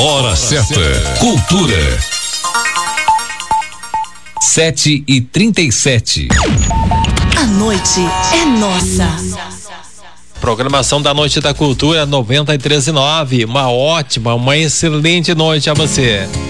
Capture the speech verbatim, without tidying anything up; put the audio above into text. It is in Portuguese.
Hora certa. Cultura. Sete e trinta e sete. A noite é nossa. Programação da Noite da Cultura noventa e três e nove. Uma ótima, uma excelente noite a você.